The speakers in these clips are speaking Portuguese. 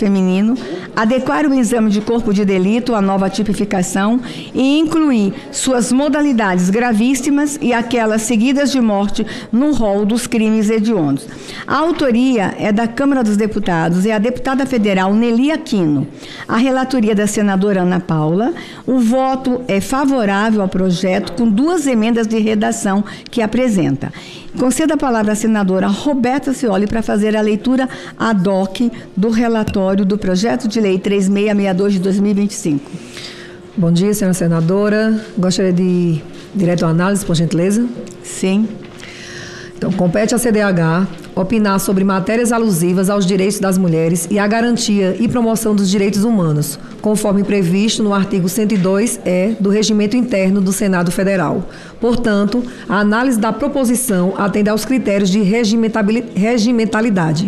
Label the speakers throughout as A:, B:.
A: feminino, adequar o exame de corpo de delito à nova tipificação e incluir suas modalidades gravíssimas e aquelas seguidas de morte no rol dos crimes hediondos. A autoria é da Câmara dos Deputados e a deputada federal Nelly Aquino. A relatoria da senadora Ana Paula. O voto é favorável ao projeto com 2 emendas de redação que apresenta. Conceda a palavra à senadora Roberta Cioli para fazer a leitura ad hoc do relatório do projeto de lei 3662 de 2025.
B: Bom dia, senhora senadora. Gostaria de direto à análise, por gentileza?
A: Sim.
B: Então, compete à CDH opinar sobre matérias alusivas aos direitos das mulheres e à garantia e promoção dos direitos humanos, conforme previsto no artigo 102-E do Regimento Interno do Senado Federal. Portanto, a análise da proposição atende aos critérios de regimentalidade.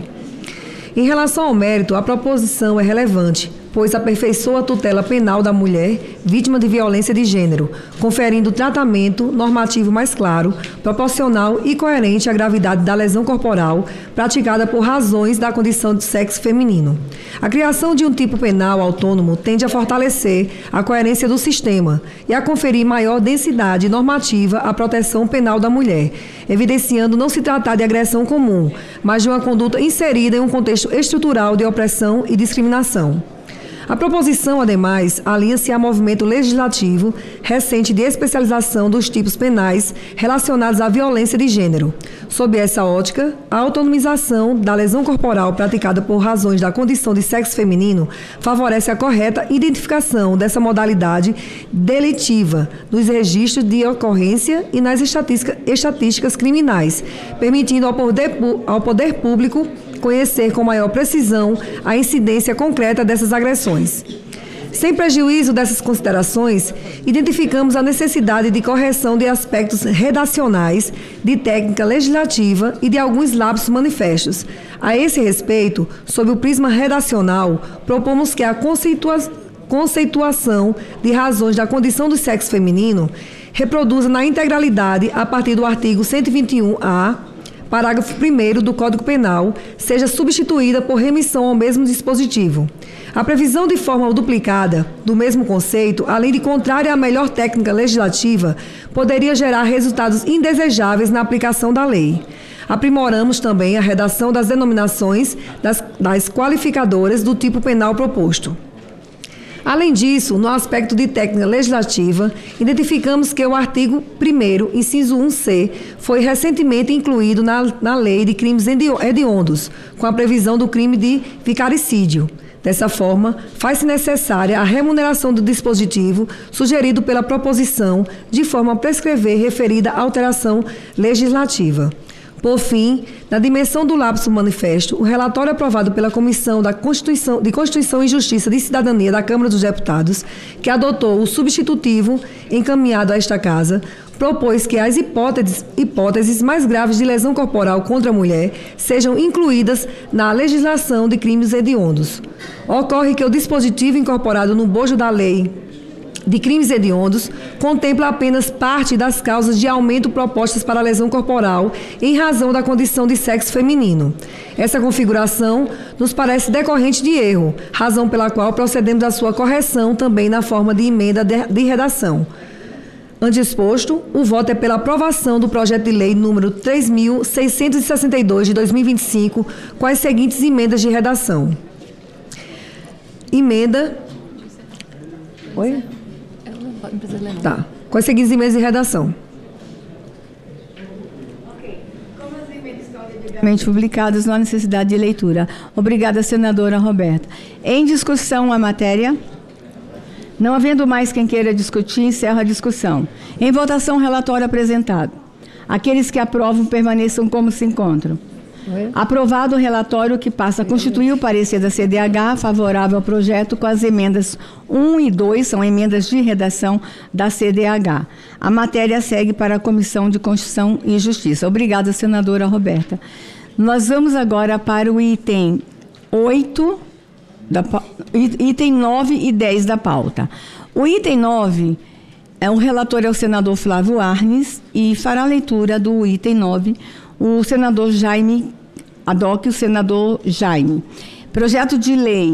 B: Em relação ao mérito, a proposição é relevante, pois aperfeiçoa a tutela penal da mulher vítima de violência de gênero, conferindo tratamento normativo mais claro, proporcional e coerente à gravidade da lesão corporal praticada por razões da condição de sexo feminino. A criação de um tipo penal autônomo tende a fortalecer a coerência do sistema e a conferir maior densidade normativa à proteção penal da mulher, evidenciando não se tratar de agressão comum, mas de uma conduta inserida em um contexto estrutural de opressão e discriminação. A proposição, ademais, alinha-se a movimento legislativo recente de especialização dos tipos penais relacionados à violência de gênero. Sob essa ótica, a autonomização da lesão corporal praticada por razões da condição de sexo feminino favorece a correta identificação dessa modalidade delitiva nos registros de ocorrência e nas estatísticas criminais, permitindo ao poder público conhecer com maior precisão a incidência concreta dessas agressões. Sem prejuízo dessas considerações, identificamos a necessidade de correção de aspectos redacionais, de técnica legislativa e de alguns lapsos manifestos. A esse respeito, sob o prisma redacional, propomos que a conceituação de razões da condição do sexo feminino reproduza na integralidade, a partir do artigo 121-A, parágrafo 1º do Código Penal, seja substituída por remissão ao mesmo dispositivo. A previsão de forma duplicada do mesmo conceito, além de contrária à melhor técnica legislativa, poderia gerar resultados indesejáveis na aplicação da lei. Aprimoramos também a redação das denominações das qualificadoras do tipo penal proposto. Além disso, no aspecto de técnica legislativa, identificamos que o artigo 1º, inciso 1C, foi recentemente incluído na Lei de Crimes Hediondos, com a previsão do crime de vicaricídio. Dessa forma, faz-se necessária a remuneração do dispositivo sugerido pela proposição, de forma a prescrever referida alteração legislativa. Por fim, na dimensão do lapso manifesto, o relatório aprovado pela Comissão de Constituição e Justiça de Cidadania da Câmara dos Deputados, que adotou o substitutivo encaminhado a esta Casa, propôs que as hipóteses mais graves de lesão corporal contra a mulher sejam incluídas na legislação de crimes hediondos. Ocorre que o dispositivo incorporado no bojo da lei de crimes hediondos contempla apenas parte das causas de aumento propostas para a lesão corporal em razão da condição de sexo feminino. Essa configuração nos parece decorrente de erro, razão pela qual procedemos à sua correção também na forma de emenda de redação. Ante exposto, o voto é pela aprovação do projeto de lei número 3.662 de 2025, com as seguintes emendas de redação. Emenda... Oi? Não precisa ler, não. Tá. Com as seguintes emendas de redação.
A: Ok. Como as emendas estão devidamente publicadas, não há necessidade de leitura. Obrigada, senadora Roberta. Em discussão a matéria? Não havendo mais quem queira discutir, encerro a discussão. Em votação, relatório apresentado. Aqueles que aprovam permaneçam como se encontram. Aprovado o relatório que passa a constituir o parecer da CDH favorável ao projeto com as emendas 1 e 2, são emendas de redação da CDH. A matéria segue para a Comissão de Constituição e Justiça. Obrigada, senadora Roberta. Nós vamos agora para o item 8, item 9 e 10 da pauta. O item 9 é o relator é o senador Flávio Arnes e fará a leitura do item 9 o senador Jaime, ad hoc o senador Jaime. Projeto de lei